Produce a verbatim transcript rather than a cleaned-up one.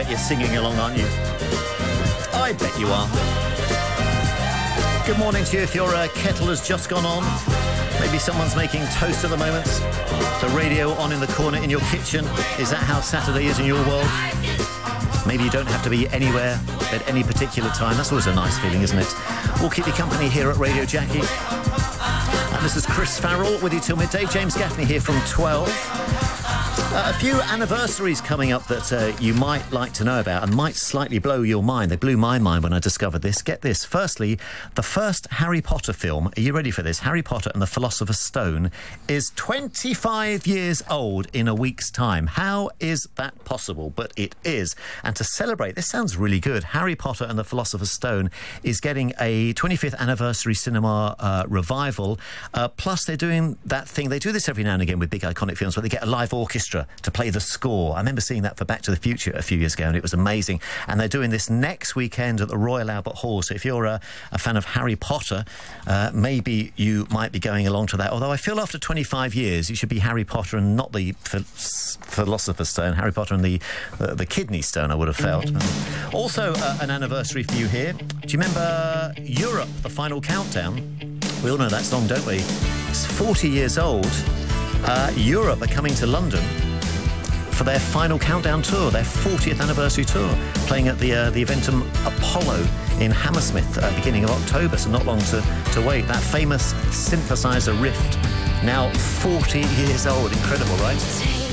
bet you're singing along, aren't you? I bet you are. Good morning to you if your uh, kettle has just gone on. Maybe someone's making toast at the moment. The radio on in the corner in your kitchen. Is that how Saturday is in your world? Maybe you don't have to be anywhere at any particular time. That's always a nice feeling, isn't it? We'll keep you company here at Radio Jackie. And this is Chris Farrell with you till midday. James Gaffney here from twelve. Uh, a few anniversaries coming up that uh, you might like to know about and might slightly blow your mind. They blew my mind when I discovered this. Get this. Firstly, the first Harry Potter film, are you ready for this? Harry Potter and the Philosopher's Stone is twenty-five years old in a week's time. How is that possible? But it is. And to celebrate, this sounds really good. Harry Potter and the Philosopher's Stone is getting a twenty-fifth anniversary cinema uh, revival. Uh, plus, they're doing that thing. They do this every now and again with big iconic films where they get a live orchestra to play the score. I remember seeing that for Back to the Future a few years ago, and it was amazing. And they're doing this next weekend at the Royal Albert Hall. So if you're a, a fan of Harry Potter, uh, maybe you might be going along to that. Although I feel after twenty-five years, you should be Harry Potter and not the ph- Philosopher's Stone. Harry Potter and the uh, the Kidney Stone, I would have felt. Um, also, uh, an anniversary for you here. Do you remember Europe, the Final Countdown? We all know that song, don't we? It's forty years old. Uh, Europe are coming to London for their final countdown tour, their fortieth anniversary tour, playing at the uh, the Eventum Apollo in Hammersmith at the beginning of October, so not long to, to wait. That famous synthesizer riff, now forty years old. Incredible, right?